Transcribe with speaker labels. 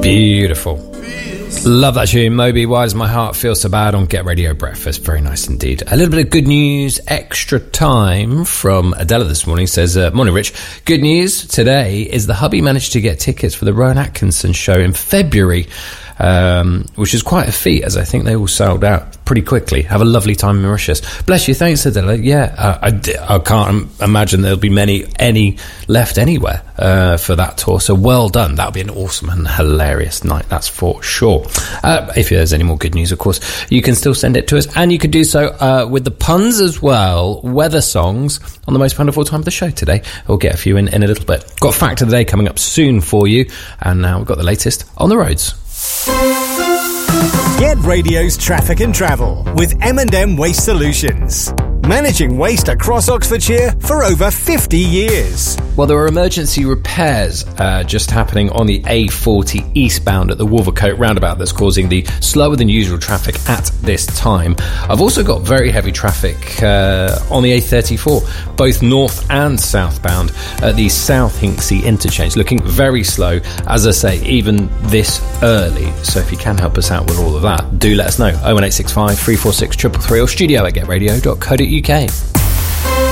Speaker 1: Beautiful. Love that tune, Moby. Why Does My Heart Feel So Bad on Get Radio Breakfast. Very nice indeed. A little bit of good news, extra time from Adela this morning. Says, morning, Rich. Good news today is the hubby managed to get tickets for the Rowan Atkinson show in February, which is quite a feat, as I think they all sold out pretty quickly. Have a lovely time in Mauritius. Bless you. Thanks, Adela. Yeah, I can't imagine there'll be any left anywhere for that tour. So well done. That'll be an awesome and hilarious night, that's for sure. If there's any more good news, of course, you can still send it to us, and you could do so with the puns as well. Weather songs on the most wonderful time of the show today. We'll get a few in a little bit. Got Fact of the Day coming up soon for you, and now we've got the latest on the roads.
Speaker 2: Get Radio's traffic and travel with M&M Waste Solutions. Managing waste across Oxfordshire for over 50 years.
Speaker 1: Well, there are emergency repairs just happening on the A40 eastbound at the Wolvercote roundabout that's causing the slower than usual traffic at this time. I've also got very heavy traffic on the A34, both north and southbound at the South Hinksey interchange, looking very slow, as I say, even this early. So if you can help us out with all of that, do let us know. 01865 346 333 or studio@getradio.co.uk.